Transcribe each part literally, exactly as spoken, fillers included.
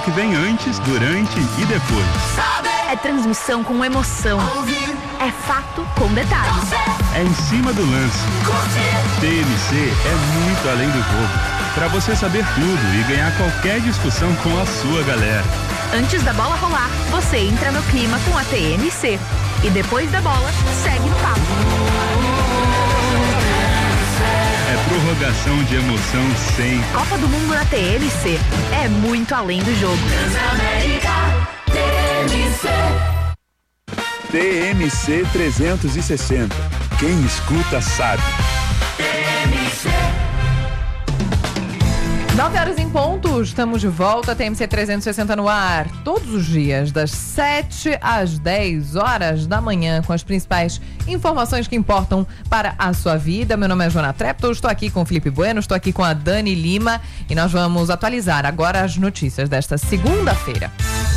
que vem antes, durante e depois. É transmissão com emoção. É fato com detalhes. É em cima do lance. T M C é muito além do jogo. Para você saber tudo e ganhar qualquer discussão com a sua galera. Antes da bola rolar, você entra no clima com a T M C. E depois da bola, segue no papo. É prorrogação de emoção sem. Copa do Mundo na T M C. É muito além do jogo. T M C trezentos e sessenta. Quem escuta sabe. nove horas em ponto, estamos de volta, T M C trezentos e sessenta no ar, todos os dias, das sete às dez horas da manhã, com as principais informações que importam para a sua vida. Meu nome é Joana Treptow, estou aqui com o Felipe Bueno, estou aqui com a Dani Lima e nós vamos atualizar agora as notícias desta segunda-feira.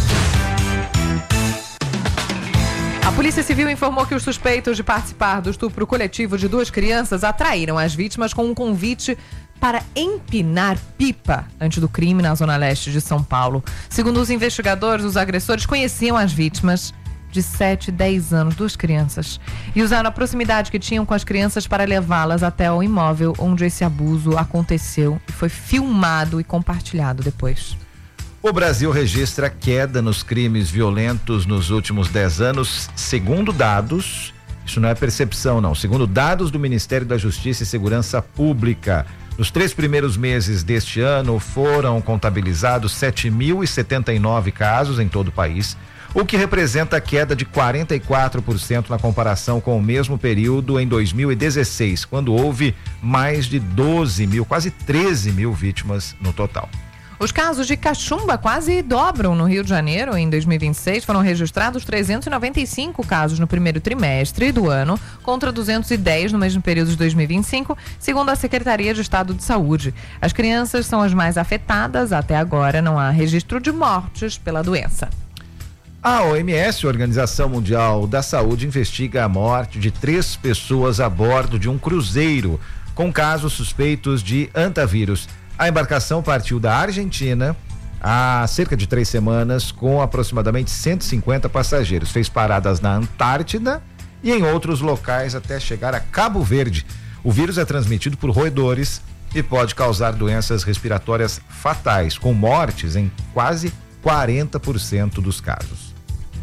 A Polícia Civil informou que os suspeitos de participar do estupro coletivo de duas crianças atraíram as vítimas com um convite para empinar pipa antes do crime na zona leste de São Paulo. Segundo os investigadores, os agressores conheciam as vítimas de sete e dez anos, duas crianças, e usaram a proximidade que tinham com as crianças para levá-las até o imóvel onde esse abuso aconteceu e foi filmado e compartilhado depois. O Brasil registra queda nos crimes violentos nos últimos dez anos, segundo dados, isso não é percepção não, segundo dados do Ministério da Justiça e Segurança Pública. Nos três primeiros meses deste ano foram contabilizados sete mil e setenta e nove casos em todo o país, o que representa a queda de quarenta e quatro por cento na comparação com o mesmo período em dois mil e dezesseis, quando houve mais de doze mil, quase treze mil vítimas no total. Os casos de cachumba quase dobram no Rio de Janeiro. Em dois mil e vinte e seis foram registrados trezentos e noventa e cinco casos no primeiro trimestre do ano, contra duzentos e dez no mesmo período de dois mil e vinte e cinco, segundo a Secretaria de Estado de Saúde. As crianças são as mais afetadas. Até agora não há registro de mortes pela doença. A O M S, Organização Mundial da Saúde, investiga a morte de três pessoas a bordo de um cruzeiro com casos suspeitos de antavírus. A embarcação partiu da Argentina há cerca de três semanas com aproximadamente cento e cinquenta passageiros. Fez paradas na Antártida e em outros locais até chegar a Cabo Verde. O vírus é transmitido por roedores e pode causar doenças respiratórias fatais, com mortes em quase quarenta por cento dos casos.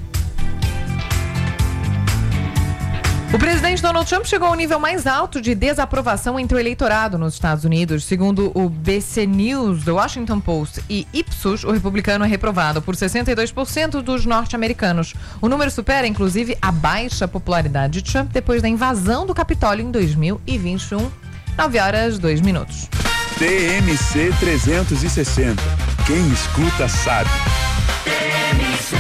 O presidente Donald Trump chegou ao nível mais alto de desaprovação entre o eleitorado nos Estados Unidos. Segundo o B C News, The Washington Post e Ipsos, o republicano é reprovado por sessenta e dois por cento dos norte-americanos. O número supera, inclusive, a baixa popularidade de Trump depois da invasão do Capitólio em dois mil e vinte e um. nove horas, dois minutos. T M C trezentos e sessenta. Quem escuta sabe. T M C.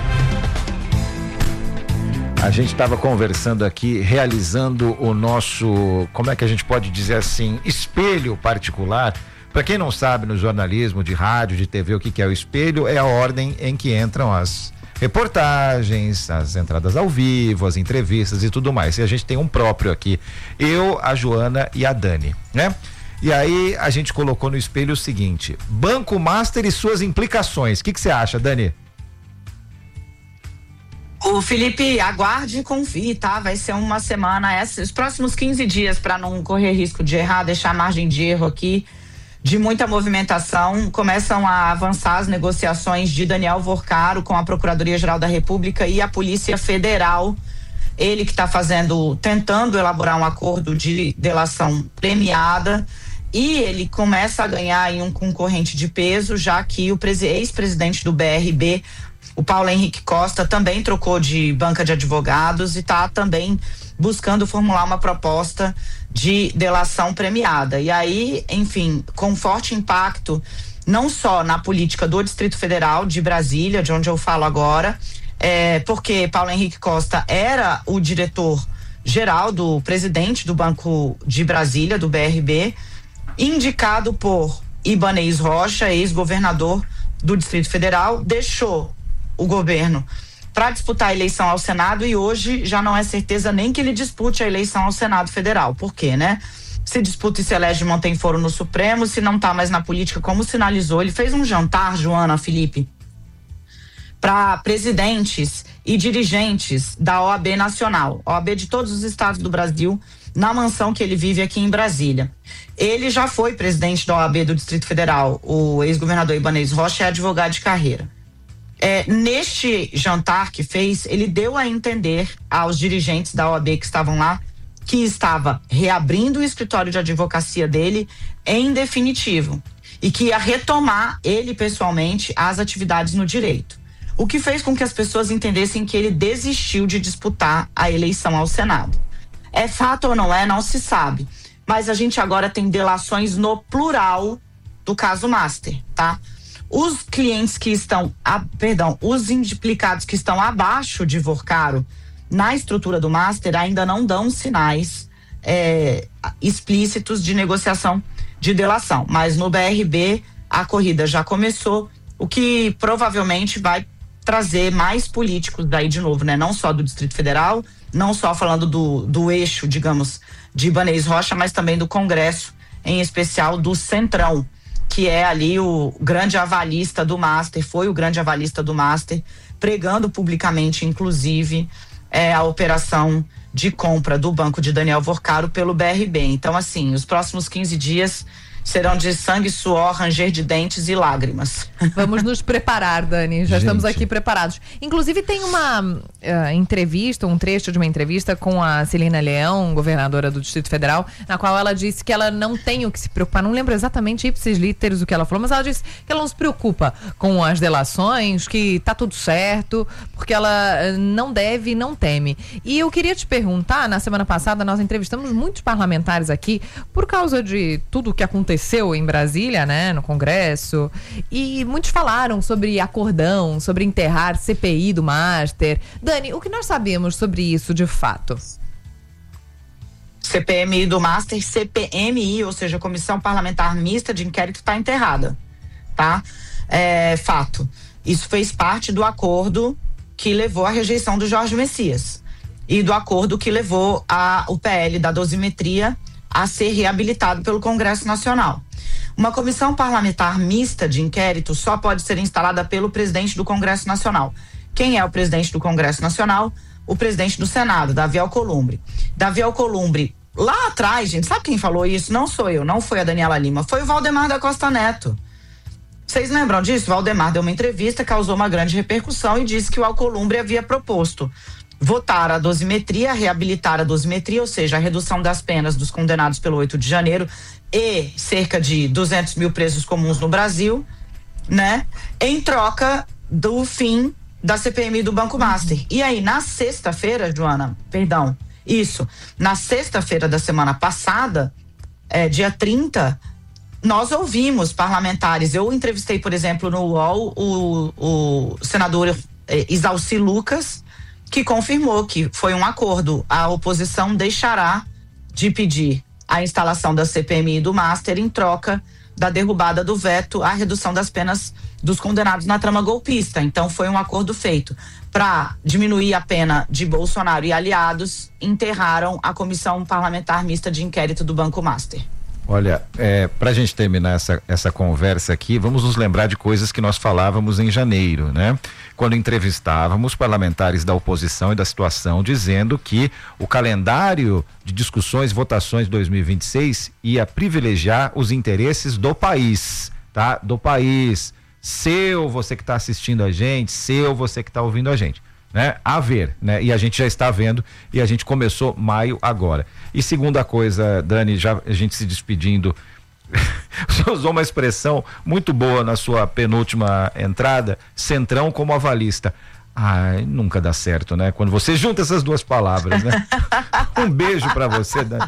A gente estava conversando aqui, realizando o nosso, como é que a gente pode dizer assim, espelho particular. Para quem não sabe, no jornalismo, de rádio, de T V, o que, que é o espelho? É a ordem em que entram as reportagens, as entradas ao vivo, as entrevistas e tudo mais. E a gente tem um próprio aqui, eu, a Joana e a Dani, né? E aí a gente colocou no espelho o seguinte: Banco Master e suas implicações. O que, que você acha, Dani? O Felipe, aguarde e confie, tá? Vai ser uma semana, essa, os próximos quinze dias, para não correr risco de errar, deixar margem de erro aqui, de muita movimentação. Começam a avançar as negociações de Daniel Vorcaro com a Procuradoria-Geral da República e a Polícia Federal. Ele que está fazendo, tentando elaborar um acordo de delação premiada, e ele começa a ganhar em um concorrente de peso, já que o ex-presidente do B R B, o Paulo Henrique Costa, também trocou de banca de advogados e está também buscando formular uma proposta de delação premiada. E aí, enfim, com forte impacto, não só na política do Distrito Federal de Brasília, de onde eu falo agora, é, porque Paulo Henrique Costa era o diretor-geral do presidente do Banco de Brasília, do B R B, indicado por Ibanez Rocha, ex-governador do Distrito Federal, deixou o governo para disputar a eleição ao Senado e hoje já não é certeza nem que ele dispute a eleição ao Senado Federal. Por quê, né? Se disputa e se elege, mantém foro no Supremo, se não tá mais na política, como sinalizou, ele fez um jantar, Joana, Felipe, para presidentes e dirigentes da O A B nacional, O A B de todos os estados do Brasil, na mansão que ele vive aqui em Brasília. Ele já foi presidente da O A B do Distrito Federal, o ex-governador Ibanez Rocha é advogado de carreira. É, neste jantar que fez, ele deu a entender aos dirigentes da O A B que estavam lá que estava reabrindo o escritório de advocacia dele em definitivo e que ia retomar ele pessoalmente as atividades no direito. O que fez com que as pessoas entendessem que ele desistiu de disputar a eleição ao Senado. É fato ou não é, não se sabe. Mas a gente agora tem delações no plural do caso Master, tá? Os clientes que estão, a, perdão, os implicados que estão abaixo de Vorcaro na estrutura do Master ainda não dão sinais é, explícitos de negociação de delação. Mas no B R B a corrida já começou, o que provavelmente vai trazer mais políticos daí de novo, né? Não só do Distrito Federal, não só falando do, do eixo, digamos, de Ibanez Rocha, mas também do Congresso, em especial do Centrão, que é ali o grande avalista do Master, foi o grande avalista do Master, pregando publicamente, inclusive, é, a operação de compra do banco de Daniel Vorcaro pelo B R B. Então, assim, os próximos quinze dias serão de sangue, suor, ranger de dentes e lágrimas. Vamos nos preparar, Dani. Já Gente. estamos aqui preparados. Inclusive, tem uma uh, entrevista, um trecho de uma entrevista com a Celina Leão, governadora do Distrito Federal, na qual ela disse que ela não tem o que se preocupar. Não lembro exatamente ipsis literis o que ela falou, mas ela disse que ela não se preocupa com as delações, que tá tudo certo, porque ela não deve e não teme. E eu queria te perguntar, na semana passada nós entrevistamos muitos parlamentares aqui por causa de tudo o que aconteceu aconteceu em Brasília, né, no Congresso, e muitos falaram sobre acordão, sobre enterrar C P I do Master. Dani, o que nós sabemos sobre isso de fato? C P M I do Master, C P M I, ou seja, Comissão Parlamentar Mista de Inquérito, está enterrada, tá? É fato. Isso fez parte do acordo que levou à rejeição do Jorge Messias e do acordo que levou a, o P L da dosimetria a ser reabilitado pelo Congresso Nacional. Uma comissão parlamentar mista de inquérito só pode ser instalada pelo presidente do Congresso Nacional. Quem é o presidente do Congresso Nacional? O presidente do Senado, Davi Alcolumbre. Davi Alcolumbre, lá atrás, gente, sabe quem falou isso? Não sou eu, não foi a Daniela Lima, foi o Valdemar da Costa Neto. Vocês lembram disso? O Valdemar deu uma entrevista, causou uma grande repercussão e disse que o Alcolumbre havia proposto votar a dosimetria, reabilitar a dosimetria, ou seja, a redução das penas dos condenados pelo oito de janeiro e cerca de duzentos mil presos comuns no Brasil, né? Em troca do fim da C P M I do Banco Master. Uhum. E aí, na sexta-feira, Joana, perdão, isso, na sexta-feira da semana passada, é, dia trinta, nós ouvimos parlamentares, eu entrevistei, por exemplo, no U O L, o, o senador é, Isalci Lucas, que confirmou que foi um acordo. A oposição deixará de pedir a instalação da C P M I do Master em troca da derrubada do veto à redução das penas dos condenados na trama golpista. Então foi um acordo feito para diminuir a pena de Bolsonaro e aliados, enterraram a Comissão Parlamentar Mista de Inquérito do Banco Master. Olha, é, para a gente terminar essa, essa conversa aqui, vamos nos lembrar de coisas que nós falávamos em janeiro, né? Quando entrevistávamos parlamentares da oposição e da situação, dizendo que o calendário de discussões e votações de dois mil e vinte e seis ia privilegiar os interesses do país, tá? Do país. Seu, você que está assistindo a gente, seu, você que está ouvindo a gente. Né? A ver, né? E a gente já está vendo e a gente começou maio agora. E segunda coisa, Dani, já a gente se despedindo, você usou uma expressão muito boa na sua penúltima entrada, centrão como avalista. Ai, nunca dá certo, né? Quando você junta essas duas palavras, né? Um beijo pra você, Dani.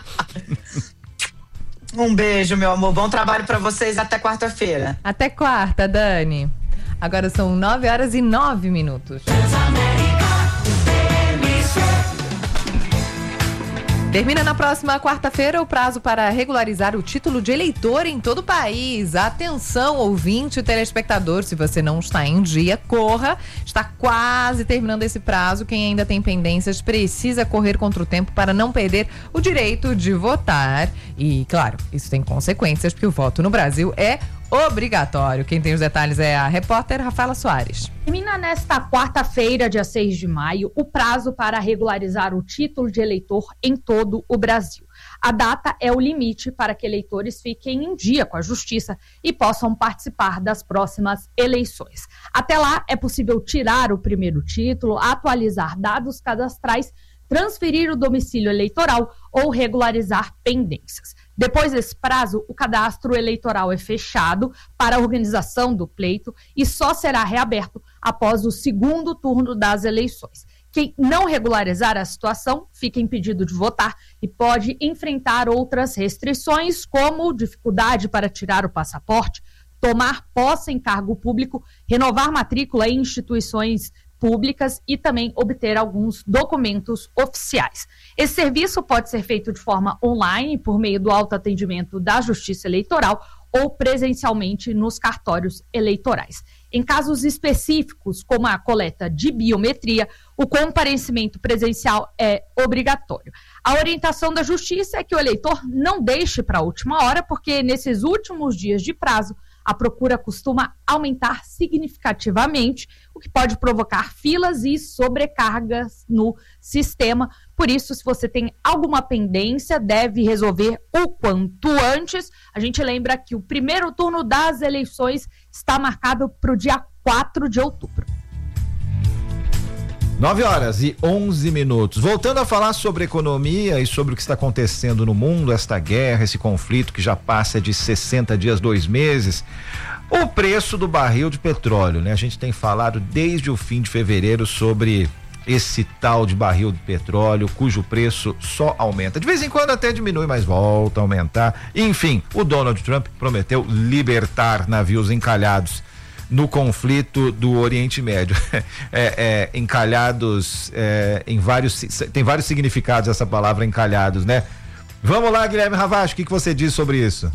Um beijo, meu amor, bom trabalho pra vocês, até quarta-feira. Até quarta, Dani. Agora são nove horas e nove minutos. Termina na próxima quarta-feira o prazo para regularizar o título de eleitor em todo o país. Atenção, ouvinte e telespectador, se você não está em dia, corra. Está quase terminando esse prazo. Quem ainda tem pendências precisa correr contra o tempo para não perder o direito de votar. E, claro, isso tem consequências, porque o voto no Brasil é obrigatório. Quem tem os detalhes é a repórter Rafaela Soares. Termina nesta quarta-feira, dia seis de maio, o prazo para regularizar o título de eleitor em todo o Brasil. A data é o limite para que eleitores fiquem em dia com a justiça e possam participar das próximas eleições. Até lá, é possível tirar o primeiro título, atualizar dados cadastrais, transferir o domicílio eleitoral ou regularizar pendências. Depois desse prazo, o cadastro eleitoral é fechado para a organização do pleito e só será reaberto após o segundo turno das eleições. Quem não regularizar a situação fica impedido de votar e pode enfrentar outras restrições, como dificuldade para tirar o passaporte, tomar posse em cargo público, renovar matrícula em instituições públicas e também obter alguns documentos oficiais. Esse serviço pode ser feito de forma online, por meio do autoatendimento da Justiça Eleitoral ou presencialmente nos cartórios eleitorais. Em casos específicos, como a coleta de biometria, o comparecimento presencial é obrigatório. A orientação da Justiça é que o eleitor não deixe para a última hora, porque nesses últimos dias de prazo, a procura costuma aumentar significativamente, o que pode provocar filas e sobrecargas no sistema. Por isso, se você tem alguma pendência, deve resolver o quanto antes. A gente lembra que o primeiro turno das eleições está marcado para o dia quatro de outubro. nove horas e onze minutos. Voltando a falar sobre economia e sobre o que está acontecendo no mundo, esta guerra, esse conflito que já passa de sessenta dias, dois meses. O preço do barril de petróleo, né? A gente tem falado desde o fim de fevereiro sobre esse tal de barril de petróleo, cujo preço só aumenta. De vez em quando até diminui, mas volta a aumentar. Enfim, o Donald Trump prometeu libertar navios encalhados no conflito do Oriente Médio. é, é, encalhados é, em vários, tem vários significados essa palavra encalhados, né? Vamos lá, Guilherme Ravache, o que, que você diz sobre isso?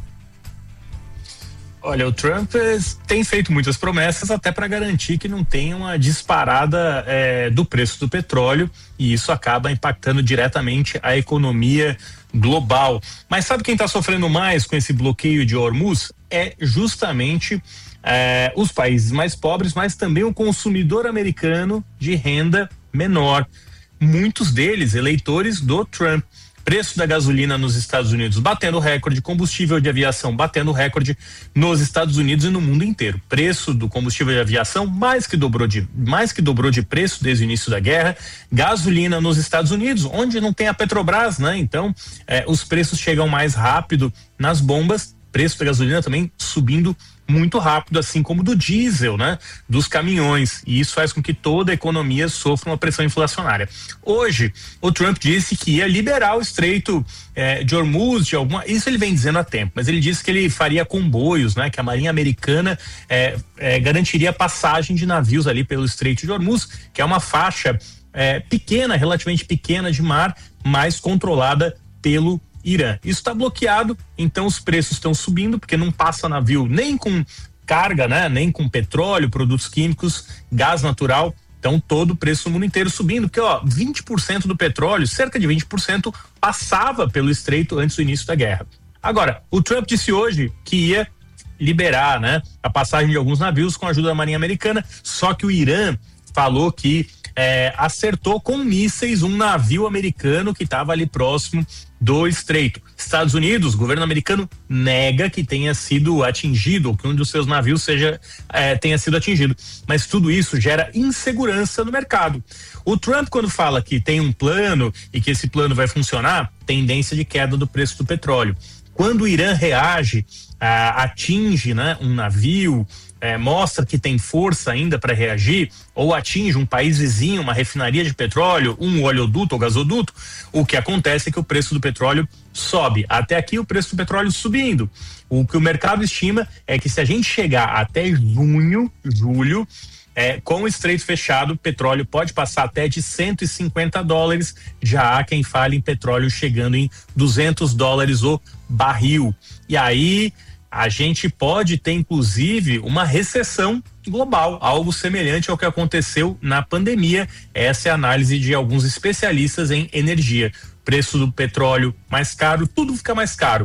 Olha, o Trump tem feito muitas promessas até para garantir que não tenha uma disparada é, do preço do petróleo, e isso acaba impactando diretamente a economia global. Mas sabe quem está sofrendo mais com esse bloqueio de Hormuz? É justamente É, os países mais pobres, mas também o consumidor americano de renda menor. Muitos deles eleitores do Trump. Preço da gasolina nos Estados Unidos batendo recorde, combustível de aviação batendo recorde nos Estados Unidos e no mundo inteiro. Preço do combustível de aviação mais que dobrou de, mais que dobrou de preço desde o início da guerra. Gasolina nos Estados Unidos, onde não tem a Petrobras, né? Então, é, os preços chegam mais rápido nas bombas. Preço da gasolina também subindo muito rápido, assim como do diesel, né? Dos caminhões, e isso faz com que toda a economia sofra uma pressão inflacionária. Hoje, o Trump disse que ia liberar o estreito eh, de Hormuz, de alguma, isso ele vem dizendo há tempo, mas ele disse que ele faria comboios, né? Que a Marinha Americana eh, eh, garantiria passagem de navios ali pelo estreito de Hormuz, que é uma faixa eh, pequena, relativamente pequena de mar, mas controlada pelo Irã. Isso está bloqueado, então os preços estão subindo, porque não passa navio nem com carga, né? Nem com petróleo, produtos químicos, gás natural. Então todo o preço no mundo inteiro subindo, porque ó, vinte por cento do petróleo, cerca de vinte por cento, passava pelo estreito antes do início da guerra. Agora, o Trump disse hoje que ia liberar, né, a passagem de alguns navios com a ajuda da Marinha Americana, só que o Irã falou que É, acertou com mísseis um navio americano que estava ali próximo do estreito. Estados Unidos, o governo americano nega que tenha sido atingido, ou que um dos seus navios seja, é, tenha sido atingido. Mas tudo isso gera insegurança no mercado. O Trump, quando fala que tem um plano e que esse plano vai funcionar, tendência de queda do preço do petróleo. Quando o Irã reage, ah, atinge, né, um navio, É, mostra que tem força ainda para reagir, ou atinge um país vizinho, uma refinaria de petróleo, um oleoduto ou gasoduto, o que acontece é que o preço do petróleo sobe. Até aqui o preço do petróleo subindo. O que o mercado estima é que se a gente chegar até junho, julho, é, com o estreito fechado, o petróleo pode passar até de cento e cinquenta dólares. Já há quem fale em petróleo chegando em duzentos dólares o barril. E aí a gente pode ter, inclusive, uma recessão global, algo semelhante ao que aconteceu na pandemia. Essa é a análise de alguns especialistas em energia. Preço do petróleo mais caro, tudo fica mais caro.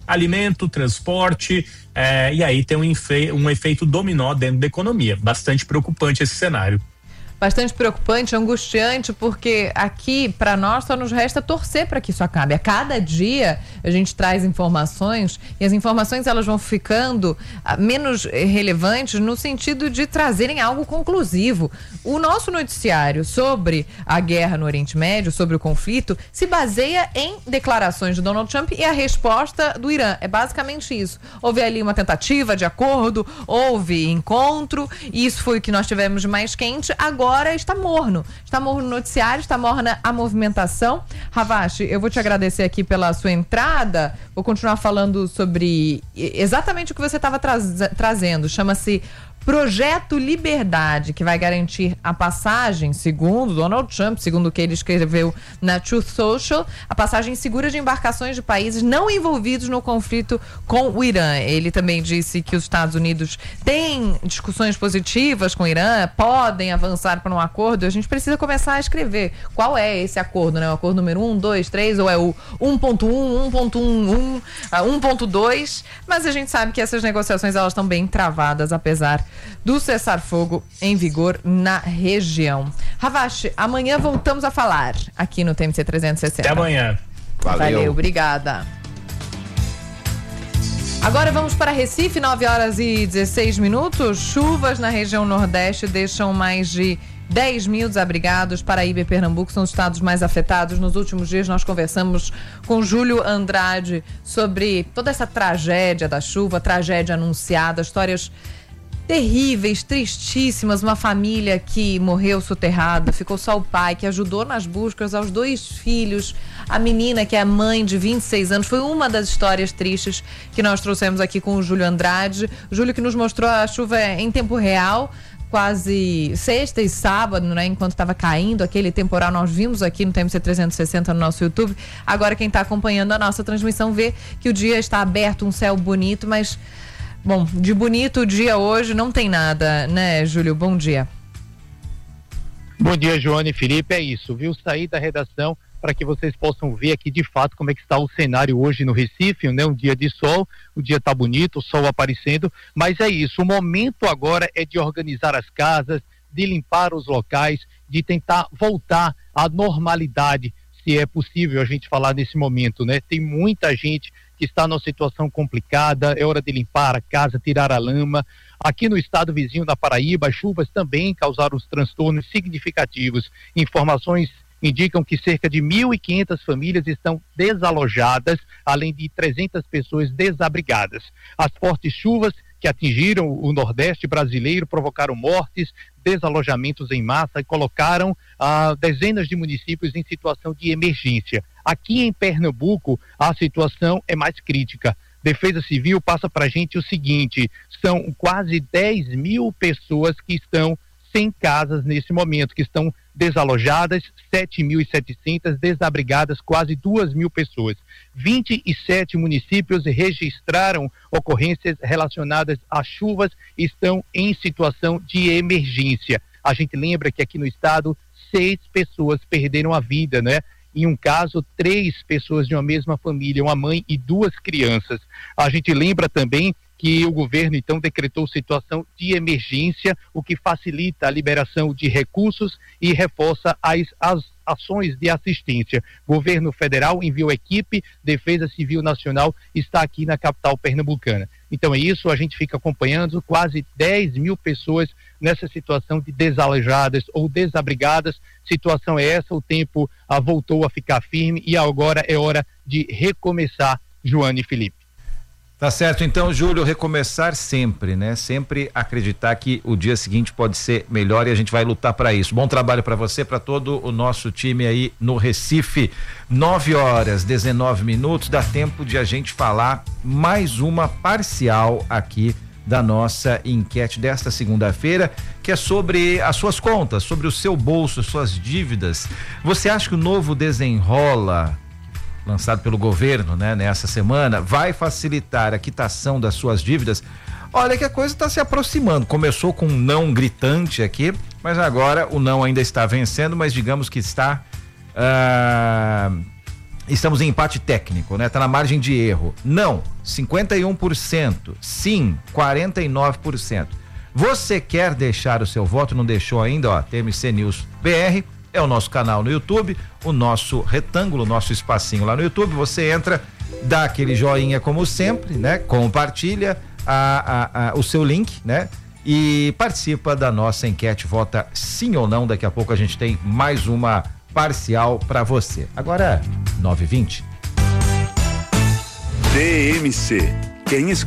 alimento, transporte, é, e aí tem um, efe, um efeito dominó dentro da economia. Bastante preocupante esse cenário. Bastante preocupante, angustiante, porque aqui, para nós, só nos resta torcer para que isso acabe. A cada dia a gente traz informações e as informações elas vão ficando ah, menos relevantes no sentido de trazerem algo conclusivo. O nosso noticiário sobre a guerra no Oriente Médio, sobre o conflito, se baseia em declarações de Donald Trump e a resposta do Irã. É basicamente isso. Houve ali uma tentativa de acordo, houve encontro, e isso foi o que nós tivemos de mais quente. Agora Agora está morno, está morno o noticiário, está morna a movimentação. Ravache, eu vou te agradecer aqui pela sua entrada, vou continuar falando sobre exatamente o que você estava tra- trazendo, chama-se Projeto Liberdade, que vai garantir a passagem, segundo Donald Trump, segundo o que ele escreveu na Truth Social, a passagem segura de embarcações de países não envolvidos no conflito com o Irã. Ele também disse que os Estados Unidos têm discussões positivas com o Irã, podem avançar para um acordo. A gente precisa começar a escrever qual é esse acordo, né? O acordo número um, dois, três, ou é o um ponto um, um ponto um, um ponto dois, mas a gente sabe que essas negociações elas estão bem travadas, apesar do cessar-fogo em vigor na região. Ravache, amanhã voltamos a falar aqui no T M C trezentos e sessenta. Até amanhã. Valeu. Valeu, obrigada. Agora vamos para Recife, nove horas e dezesseis minutos. Chuvas na região Nordeste deixam mais de dez mil desabrigados. Paraíba e Pernambuco são os estados mais afetados. Nos últimos dias nós conversamos com Júlio Andrade sobre toda essa tragédia da chuva, tragédia anunciada, histórias terríveis, tristíssimas. Uma família que morreu soterrada, ficou só o pai, que ajudou nas buscas aos dois filhos. A menina, que é a mãe de vinte e seis anos, foi uma das histórias tristes que nós trouxemos aqui com o Júlio Andrade. O Júlio que nos mostrou a chuva em tempo real, quase sexta e sábado, né? Enquanto estava caindo aquele temporal, nós vimos aqui no T M C trezentos e sessenta no nosso YouTube. Agora quem está acompanhando a nossa transmissão vê que o dia está aberto, um céu bonito, mas bom, de bonito o dia hoje não tem nada, né, Júlio? Bom dia. Bom dia, Joane e Felipe. É isso, viu? Saí da redação para que vocês possam ver aqui de fato como é que está o cenário hoje no Recife, né? Um dia de sol, o dia está bonito, o sol aparecendo, mas é isso, o momento agora é de organizar as casas, de limpar os locais, de tentar voltar à normalidade, se é possível a gente falar nesse momento, né? Tem muita gente que está numa situação complicada, é hora de limpar a casa, tirar a lama. Aqui no estado vizinho da Paraíba, as chuvas também causaram os transtornos significativos. Informações indicam que cerca de mil e quinhentas famílias estão desalojadas, além de trezentas pessoas desabrigadas. As fortes chuvas que atingiram o Nordeste brasileiro provocaram mortes, desalojamentos em massa e colocaram ah, dezenas de municípios em situação de emergência. Aqui em Pernambuco, a situação é mais crítica. Defesa Civil passa para a gente o seguinte: são quase dez mil pessoas que estão sem casas nesse momento, que estão desalojadas, sete mil e setecentas desabrigadas, quase duas mil pessoas. vinte e sete municípios registraram ocorrências relacionadas a chuvas e estão em situação de emergência. A gente lembra que aqui no estado, seis pessoas perderam a vida, né? Em um caso, três pessoas de uma mesma família, uma mãe e duas crianças. A gente lembra também que o governo então decretou situação de emergência, o que facilita a liberação de recursos e reforça as, as ações de assistência. Governo federal enviou equipe, Defesa Civil Nacional está aqui na capital pernambucana. Então é isso, a gente fica acompanhando quase dez mil pessoas nessa situação de desalojadas ou desabrigadas. Situação é essa, o tempo ah, voltou a ficar firme e agora é hora de recomeçar, Joane e Felipe. Tá certo, então, Júlio, recomeçar sempre, né? Sempre acreditar que o dia seguinte pode ser melhor e a gente vai lutar para isso. Bom trabalho para você, para todo o nosso time aí no Recife. nove horas, dezenove minutos, dá tempo de a gente falar mais uma parcial aqui da nossa enquete desta segunda-feira, que é sobre as suas contas, sobre o seu bolso, suas dívidas. Você acha que o novo Desenrola, lançado pelo governo, né, nessa semana, vai facilitar a quitação das suas dívidas? Olha que a coisa está se aproximando. Começou com um não gritante aqui, mas agora o não ainda está vencendo, mas digamos que está ah, estamos em empate técnico, né? Tá na margem de erro. Não, cinquenta e um por cento. Sim, quarenta e nove por cento. Você quer deixar o seu voto? Não deixou ainda? Ó, T M C News B R é o nosso canal no YouTube, o nosso retângulo, o nosso espacinho lá no YouTube. Você entra, dá aquele joinha como sempre, né? Compartilha a, a, a, o seu link, né? E participa da nossa enquete, vota sim ou não. Daqui a pouco a gente tem mais uma parcial para você. Agora, nove e vinte. T M C. Quem escolhe